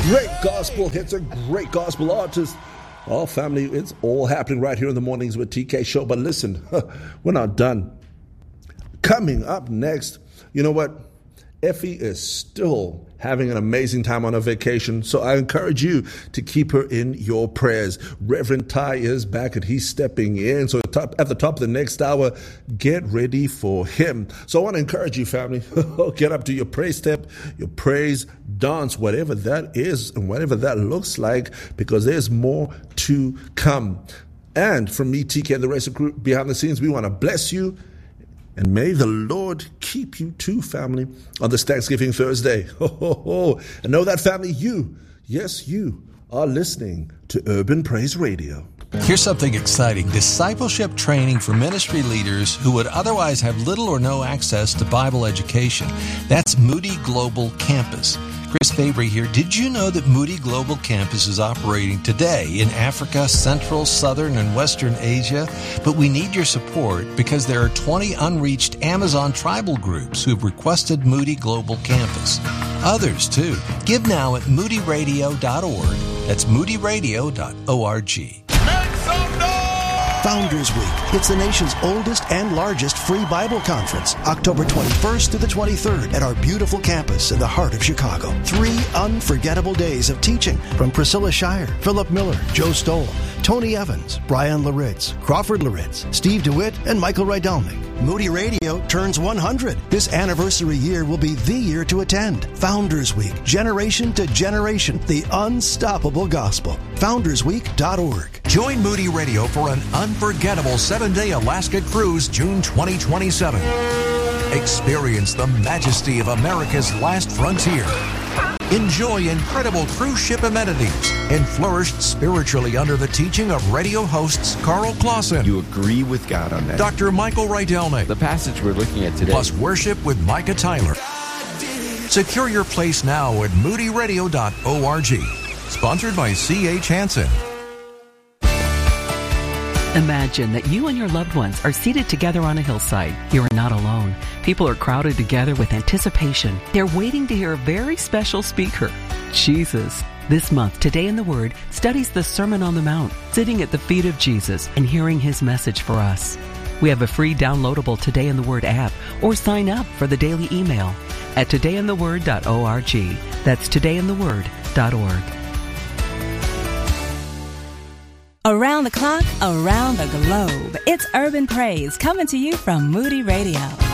Great gospel hits, a great gospel artist. Oh, family, it's all happening right here in the Mornings with TK show. But listen, we're not done. Coming up next, you know what? Effie is still having an amazing time on her vacation, so I encourage you to keep her in your prayers. Reverend Ty is back and he's stepping in, so at the top of the next hour, get ready for him. So I want to encourage you, family, get up to your praise step, your praise dance, whatever that is and whatever that looks like, because there's more to come. And from me, TK, and the rest of the crew behind the scenes, we want to bless you. And may the Lord keep you too, family, on this Thanksgiving Thursday. And know that, family, you are listening to Urban Praise Radio. Here's something exciting. Discipleship training for ministry leaders who would otherwise have little or no access to Bible education. That's Moody Global Campus. Chris Fabry here. Did you know that Moody Global Campus is operating today in Africa, Central, Southern, and Western Asia? But we need your support because there are 20 unreached Amazon tribal groups who've requested Moody Global Campus. Others, too. Give now at moodyradio.org. That's moodyradio.org. Founders Week. It's the nation's oldest and largest free Bible conference, October 21st through the 23rd at our beautiful campus in the heart of Chicago. 3 unforgettable days of teaching from Priscilla Shire, Philip Miller, Joe Stoll, Tony Evans, Brian Laritz, Crawford Laritz, Steve DeWitt, and Michael Rydelnik. Moody Radio turns 100. This anniversary year will be the year to attend. Founders Week, generation to generation, the unstoppable gospel. FoundersWeek.org. Join Moody Radio for an unforgettable 7-day Alaska cruise, June 2027. Experience the majesty of America's last frontier. Enjoy incredible cruise ship amenities and flourish spiritually under the teaching of radio hosts Carl Clausen. You agree with God on that. Dr. Michael Rydelnik. The passage we're looking at today. Plus worship with Micah Tyler. Secure your place now at moodyradio.org. Sponsored by C.H. Hansen. Imagine that you and your loved ones are seated together on a hillside. You are not alone. People are crowded together with anticipation. They're waiting to hear a very special speaker, Jesus. This month, Today in the Word studies the Sermon on the Mount, sitting at the feet of Jesus and hearing his message for us. We have a free downloadable Today in the Word app, or sign up for the daily email at todayintheword.org. That's todayintheword.org. Around the clock, around the globe, it's Urban Praise coming to you from Moody Radio.